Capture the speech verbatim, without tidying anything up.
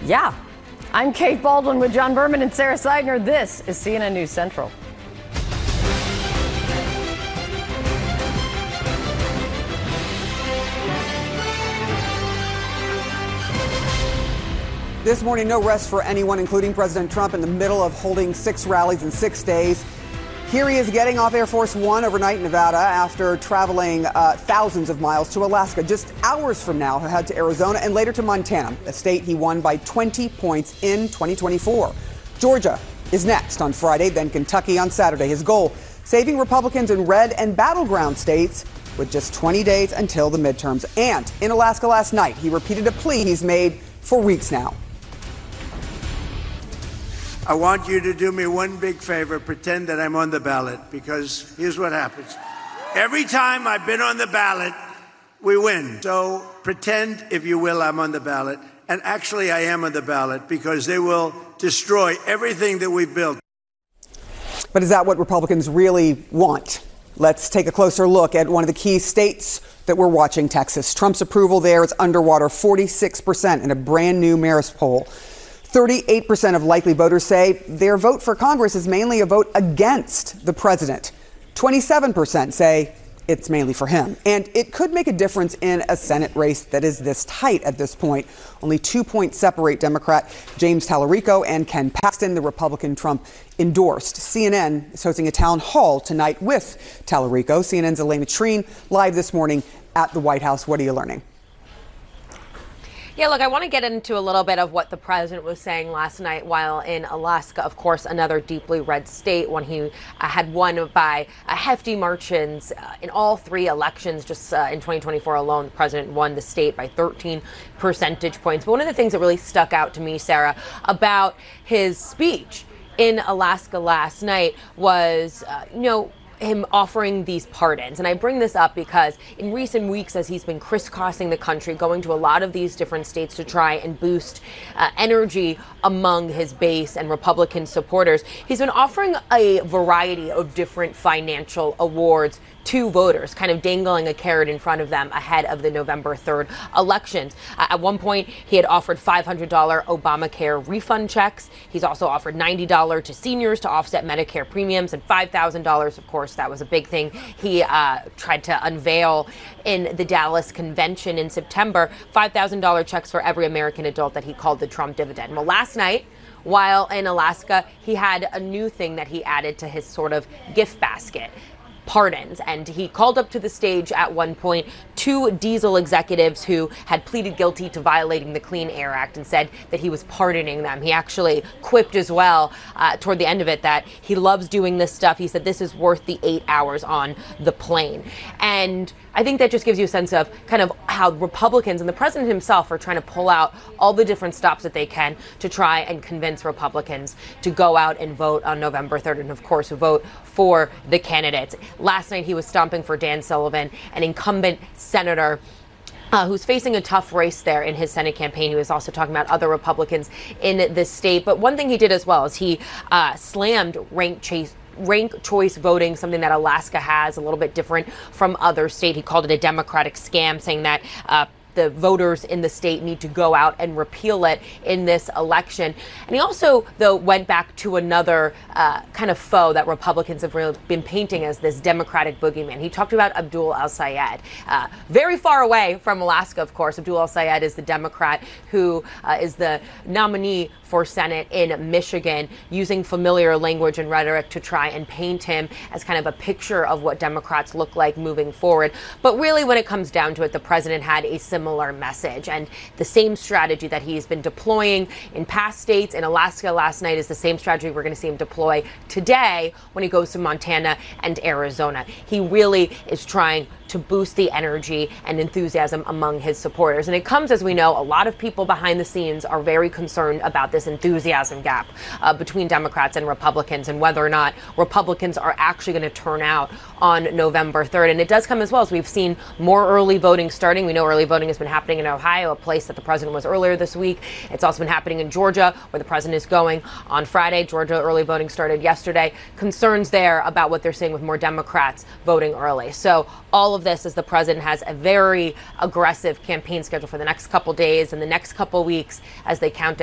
Yeah. I'm Kate Baldwin with John Berman and Sarah Seidner. This is C N N News Central. This morning, no rest for anyone, including President Trump, in the middle of holding six rallies in six days. Here he is getting off Air Force One overnight in Nevada after traveling uh, thousands of miles to Alaska. Just hours from now, he'll head to Arizona and later to Montana, a state he won by twenty points in twenty twenty-four. Georgia is next on Friday, then Kentucky on Saturday. His goal, saving Republicans in red and battleground states with just twenty days until the midterms. And in Alaska last night, he repeated a plea he's made for weeks now. I want you to do me one big favor, pretend that I'm on the ballot, because here's what happens. Every time I've been on the ballot, we win. So pretend, if you will, I'm on the ballot. And actually, I am on the ballot, because they will destroy everything that we've built. But is that what Republicans really want? Let's take a closer look at one of the key states that we're watching, Texas. Trump's approval there is underwater, forty-six percent in a brand new Marist poll. thirty-eight percent of likely voters say their vote for Congress is mainly a vote against the president. twenty-seven percent say it's mainly for him. And it could make a difference in a Senate race that is this tight at this point. Only two points separate Democrat James Tallarico and Ken Paxton, the Republican Trump endorsed. C N N is hosting a town hall tonight with Tallarico. C N N's Elena Treen live this morning at the White House. What are you learning? Yeah, look, I want to get into a little bit of what the president was saying last night while in Alaska. Of course, another deeply red state, one he uh, had won by a hefty margins uh, in all three elections. Just uh, in twenty twenty-four alone, the president won the state by thirteen percentage points. But one of the things that really stuck out to me, Sarah, about his speech in Alaska last night was, uh, you know, him offering these pardons. And I bring this up because in recent weeks, as he's been crisscrossing the country, going to a lot of these different states to try and boost uh, energy among his base and Republican supporters, he's been offering a variety of different financial awards to voters, kind of dangling a carrot in front of them ahead of the November third elections. Uh, at one point, he had offered five hundred dollars Obamacare refund checks. He's also offered ninety dollars to seniors to offset Medicare premiums, and five thousand dollars, of course, that was a big thing he uh, tried to unveil in the Dallas convention in September, five thousand dollars checks for every American adult that he called the Trump dividend. Well, last night, while in Alaska, he had a new thing that he added to his sort of gift basket: pardons. And he called up to the stage at one point two diesel executives who had pleaded guilty to violating the Clean Air Act and said that he was pardoning them. He actually quipped as well uh, toward the end of it that he loves doing this stuff. He said this is worth the eight hours on the plane. And I think that just gives you a sense of kind of how Republicans and the president himself are trying to pull out all the different stops that they can to try and convince Republicans to go out and vote on November third and, of course, vote for the candidates. Last night, he was stomping for Dan Sullivan, an incumbent senator Uh, who's facing a tough race there in his Senate campaign. He was also talking about other Republicans in the state. But one thing he did as well is he uh, slammed ranked chase rank choice voting, something that Alaska has, a little bit different from other states. He called it a Democratic scam, saying that uh, the voters in the state need to go out and repeal it in this election. And he also, though, went back to another uh, kind of foe that Republicans have really been painting as this Democratic boogeyman. He talked about Abdul El-Sayed. Uh, very far away from Alaska, of course. Abdul El-Sayed is the Democrat who uh, is the nominee for Senate in Michigan, using familiar language and rhetoric to try and paint him as kind of a picture of what Democrats look like moving forward. But really, when it comes down to it, the president had a similar message, and the same strategy that he's been deploying in past states. In Alaska last night is the same strategy we're going to see him deploy today when he goes to Montana and Arizona. He really is trying to boost the energy and enthusiasm among his supporters. And it comes, as we know, a lot of people behind the scenes are very concerned about this enthusiasm gap uh, between Democrats and Republicans, and whether or not Republicans are actually going to turn out on November third. And it does come as well as we've seen more early voting starting. We know early voting has been happening in Ohio, a place that the president was earlier this week. It's also been happening in Georgia, where the president is going on Friday. Georgia early voting started yesterday. Concerns there about what they're seeing with more Democrats voting early. So all of this as the president has a very aggressive campaign schedule for the next couple days and the next couple weeks as they count